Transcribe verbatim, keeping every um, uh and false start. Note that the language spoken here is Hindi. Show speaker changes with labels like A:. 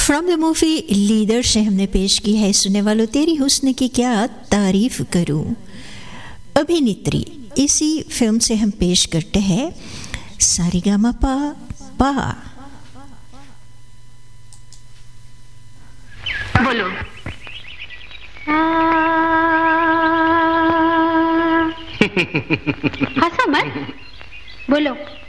A: फ्रॉम द मूवी लीडर से हमने पेश की है सुनने वालों तेरी हुस्न की क्या तारीफ करूं। अभिनेत्री इसी फिल्म से हम पेश करते हैं सारेगामापा पा।
B: बोलो। हंसा मत, बोलो।